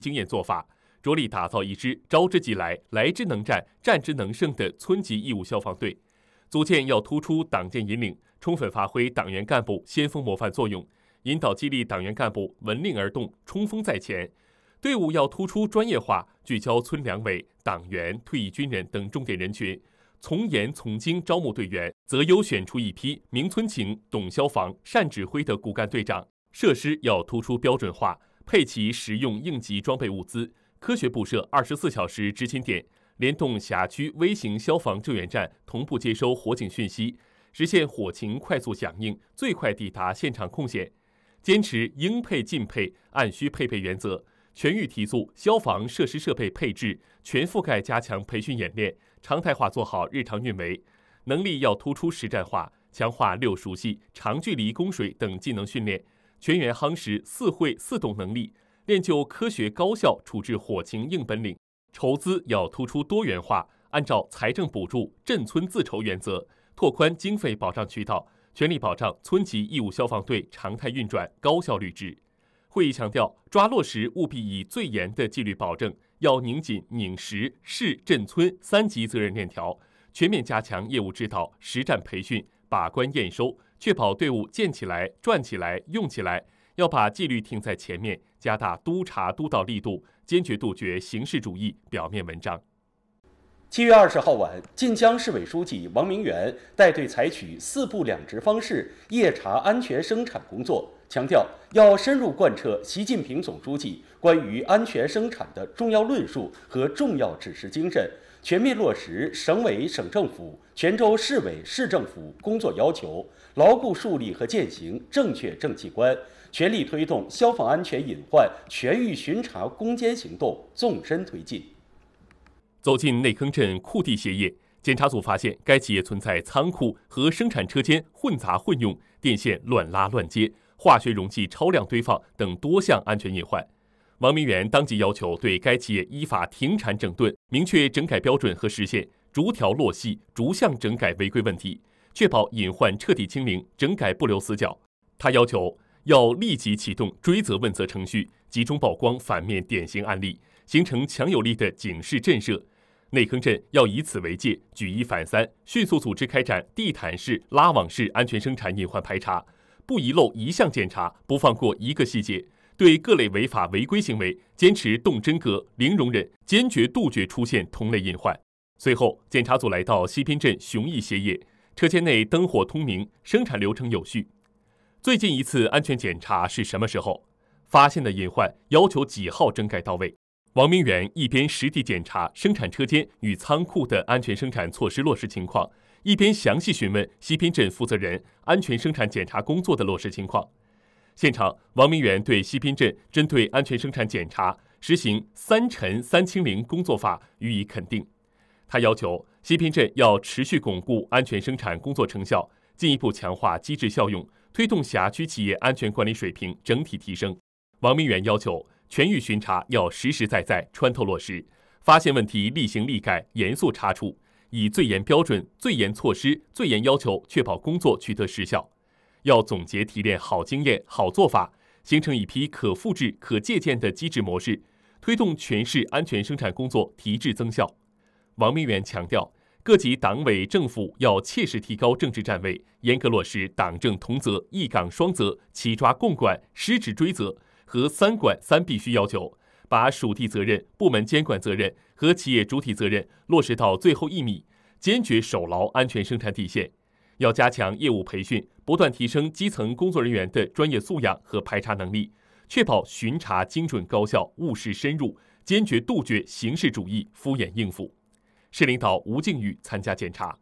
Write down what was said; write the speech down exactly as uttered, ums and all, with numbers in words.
经验做法，着力打造一支招之即来、来之能战、战之能胜的村级义务消防队。组建要突出党建引领，充分发挥党员干部先锋模范作用，引导激励党员干部闻令而动、冲锋在前。队伍要突出专业化，聚焦村两委、党员、退役军人等重点人群，从严从精招募队员，择优选出一批明村情、懂消防、善指挥的骨干队长。设施要突出标准化，配齐实用应急装备物资，科学布设二十四小时执勤点，联动辖区微型消防救援站同步接收火警讯息，实现火情快速响应，最快抵达现场控险。坚持应配尽配、按需配备原则，全域提速消防设施设备配置，全覆盖加强培训演练，常态化做好日常运维。能力要突出实战化，强化六熟悉、长距离供水等技能训练，全员夯实四会四懂能力，练就科学高效处置火情硬本领。筹资要突出多元化，按照财政补助、镇村自筹原则，拓宽经费保障渠道，全力保障村级义务消防队常态运转、高效率值。会议强调，抓落实务必以最严的纪律保证，要拧紧拧实市镇村三级责任链条，全面加强业务指导、实战培训、把关验收，确保队伍建起来、转起来、用起来。要把纪律停在前面，加大督查督导力度，坚决杜绝形式主义、表面文章。 七月二十号晚，晋江市委书记王明远带队采取四不两直方式夜查安全生产工作，强调要深入贯彻习近平总书记关于安全生产的重要论述和重要指示精神，全面落实省委省政府、全州市委市政府工作要求，牢固树立和践行正确政绩观，全力推动消防安全隐患全域巡查攻坚行动纵深推进。 走进内坑镇库地鞋业，检查组发现该企业存在仓库和生产车间混杂混用、电线乱拉乱接、化学溶剂超量堆放等多项安全隐患。王明远当即要求对该企业依法停产整顿，明确整改标准和时限，逐条落细、逐项整改违规问题，确保隐患彻底清零，整改不留死角。他要求要立即启动追责问责程序，集中曝光反面典型案例，形成强有力的警示震慑。内坑镇要以此为戒，举一反三，迅速组织开展地毯式、拉网式安全生产隐患排查，不遗漏一项检查，不放过一个细节。对各类违法违规行为，坚持动真格、零容忍，坚决杜绝出现同类隐患。随后，检查组来到西滨镇雄益鞋业，车间内灯火通明，生产流程有序。最近一次安全检查是什么时候？发现的隐患要求几号整改到位？王明远一边实地检查生产车间与仓库的安全生产措施落实情况，一边详细询问西滨镇负责人安全生产检查工作的落实情况。现场，王明远对西滨镇针对安全生产检查实行三陈三清零工作法予以肯定。他要求西滨镇要持续巩固安全生产工作成效，进一步强化机制效用，推动辖区企业安全管理水平整体提升。王明远要求全域巡查要实实在在穿透落实，发现问题立行立改，严肃查处，以最严标准、最严措施、最严要求确保工作取得实效。要总结提炼好经验、好做法，形成一批可复制、可借鉴的机制模式，推动全市安全生产工作提质增效。王明远强调，各级党委政府要切实提高政治站位，严格落实党政同责、一岗双责、齐抓共管、失职追责和三管三必须要求，把属地责任、部门监管责任和企业主体责任落实到最后一米，坚决守牢安全生产底线。要加强业务培训，不断提升基层工作人员的专业素养和排查能力，确保巡查精准高效、务实深入，坚决杜绝形式主义、敷衍应付。市领导吴靖宇参加检查。